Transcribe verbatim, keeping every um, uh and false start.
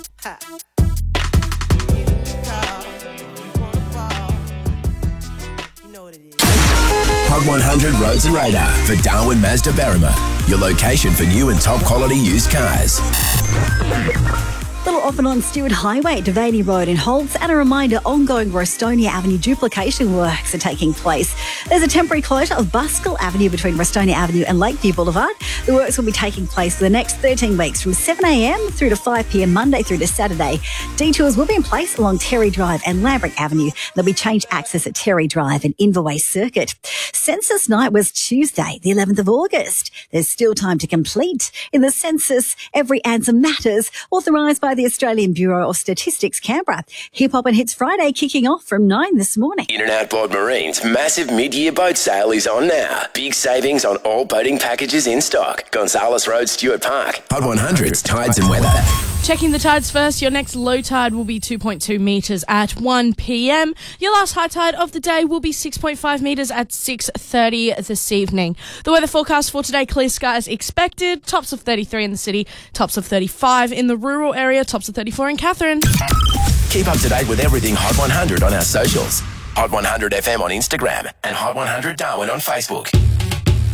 Ha. Hot one hundred Roads and Radar for Darwin Mazda Berrima, your location for new and top quality used cars. Little off and on Stewart Highway at Devaney Road in Holts, and a reminder ongoing Rostonia Avenue duplication works are taking place. There's a temporary closure of Buskill Avenue between Rostonia Avenue and Lakeview Boulevard. The works will be taking place for the next thirteen weeks from seven a m through to five p m Monday through to Saturday. Detours will be in place along Terry Drive and Lambrick Avenue. There'll be change access at Terry Drive and Inverway Circuit. Census night was Tuesday, the eleventh of August. There's still time to complete. In the census, every answer matters, authorised by the Australian Bureau of Statistics, Canberra. Hip Hop and Hits Friday kicking off from nine this morning. In and Outboard Marine's massive mid-year boat sale is on now. Big savings on all boating packages in stock. Gonzales Road, Stewart Park. Hot one hundred's Tides and Weather. Checking the tides first, your next low tide will be two point two metres at one p m. Your last high tide of the day will be six point five metres at six thirty this evening. The weather forecast for today, clear skies expected. Tops of thirty-three in the city, tops of thirty-five in the rural area, tops of thirty-four in Katherine. Keep up to date with everything Hot one hundred on our socials. Hot one hundred F M on Instagram and Hot one hundred Darwin on Facebook.